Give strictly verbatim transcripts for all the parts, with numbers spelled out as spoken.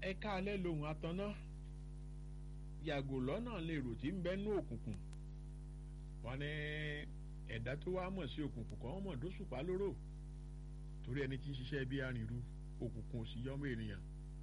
ẹ̀ka alẹ́ lohun atanná yàgò lọ́nà lèrò tí ń bẹ́nu òkùnkùn wọn ní ẹ̀dá tó wá mọ̀ sí òkùnkùn kan mọ̀ dóṣùpá lóró torí ẹni tí ń ṣiṣẹ́ bí arìnrú òkùnkùn òsì yọmọ ènìyàn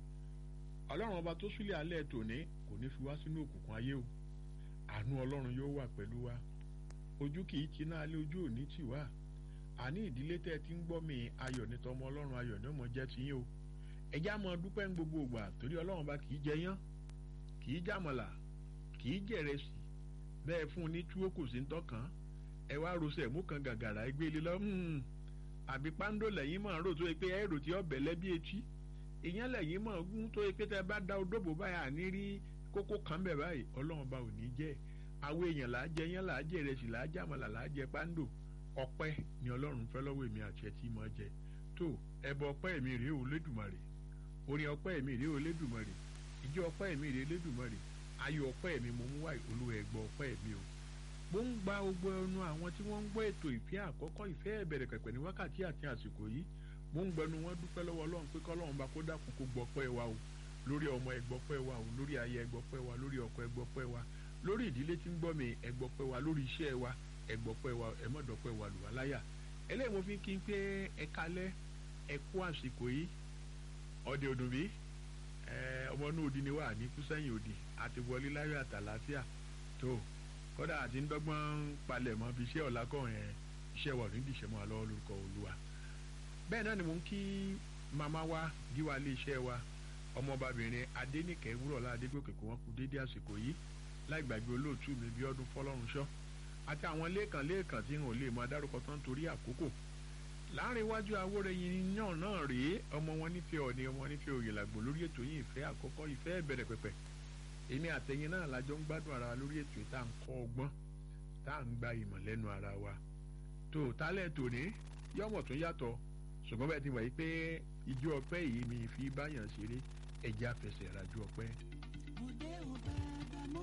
ọlọ́run ọba tó súlẹ̀ alẹ́ tòní kò ní fi wá sínú òkùnkùn ayé o àánú ọlọ́run yóò wà pẹ̀lú wa ojú kì í tiná alẹ́ ojú òní tì wá àní ìdílé tẹ́ ẹ ti ń gbọ́ mi ayọ̀ ní tọmọ ọlọ́run ayọ̀ ní ọmọ jẹ́ tiyín o ẹjẹ́ àmọ́ dúpẹ́ ń gbogbo ògbà torí ọlọ́run bá kì í jẹ yán kì í jàmọ̀là kì í jẹ̀rẹsì bẹ́ẹ̀ fún un ní túwó kò sí ń tọ́kàn ẹ wá rosẹ̀ mú kan gàgàrà ẹgbẹ́ ilé lọ àbí pàǹdó lẹ́yìn mọ̀ rò tó yẹ pé ẹ̀rò tí ọbẹ̀ lẹ́bí etí ìyẹn lẹ́yìn mọ̀ gún tó yẹ pé tẹ́ bá da odóbò báyà ní rí kókó kan bẹ̀ báyìí ọlọ́run bá ò ní jẹ́ àwọn èèyàn là á jẹ yán là á jẹ ìrẹsì là á jàmọ̀là là á jẹ pàǹdó ọpẹ́ ni ọlọ́run fẹ́ lọ́wọ́ èmi àti ẹtí mọ́ jẹ tó ẹbọ ọpẹ́ mi rèé o lédùmarè orin ọpẹ́ mi rèé o lédùmarè ìjọ ọpẹ́ mi rèé lédùmarè ayọ̀ ọpẹ́ mi mo mú wá olúwa ẹgbọ́ ọpẹ́ mi o mo ń gba gbogbo ẹnu àwọn tí wọ́n ń gbọ́ ètò ìfẹ́ àkọ́kọ́ ìfẹ́ ìbẹ̀rẹ̀ pẹ̀pẹ̀ ní wákàtí àti àsìkò yìí mo ń gbẹnu wọn dúpẹ́ lọ́wọ́ ọlọ́run pé kọ́lọ́run bá kó dákun kó gbọ́ ọpẹ́ wa o lórí ọmọ ẹgbọ́ ọpẹ́ wa o lórí aya ẹgbọ́ ọpẹ́ wa lórí ọkọ ẹgbọ́ ọpẹ́ wa lórí ìdílé tí ń gbọ́ mi ẹgbọ́ ọpẹ́ wa lórí iṣẹ́ wa ẹgbọ́ ọpẹ́ wa ẹmọ́dọ̀pẹ́ wa lù wá láyà eléyìí mo fi kí n pé ẹ kalẹ́ ẹ kú àsìkò yìí ọdẹ òdùn bí ọmọ inú odi ni wà ní kúsẹ́yìn odi àti wọlé láyọ̀ àtàlàáfíà tó kódà àti ń dọ́gbọ́n palẹ̀ mọ́ bí iṣẹ́ ọ̀la kọ̀ọ̀rìn iṣẹ́ wà ní ìdíṣẹ́ mọ́ àlọ́ lórúkọ olúwa bẹ́ẹ̀ náà ni mo ń kí màmá wa gíwá ilé iṣẹ́ wa ọmọbabìnrin adéníkẹ́ wúrọ̀lá adégòkè kó wọn kú déédéé àsìkò yìí láì gbàgbé olóòtú mi bí ọdún fọlọ́runṣọ́ àti àwọn lẹ́ẹ̀kan lẹ́ẹ̀kan tí wọn ò lè máa dárúkọ tán torí àkókò láàrin iwájú awórẹ̀yìn náà náà rèé ọmọ wọn nífẹ̀ẹ́ ọ̀ni ọmọ nífẹ̀ẹ́ òye làgbò lórí ètò yìí ìfẹ́ àkọ́kọ́ ìfẹ́ ìbẹ̀rẹ̀ pẹ̀pẹ̀ èmi àtẹ̀yìn náà lájọ ń gbádùn ara wa lórí ètò yìí tá à ń kọ́ ọgbọ́n tá à ń gba ìmọ̀ lẹ́nu ara wa tó tálẹ̀ tòní yọmọ̀ tún yàtọ̀ ṣùgbọ́n bẹ́ẹ̀ ti wà yí pé ijó ọpẹ́ yìí mi fi báyàn ṣeré ẹ̀jẹ̀ àfẹsẹ̀ rajú ọpẹ́.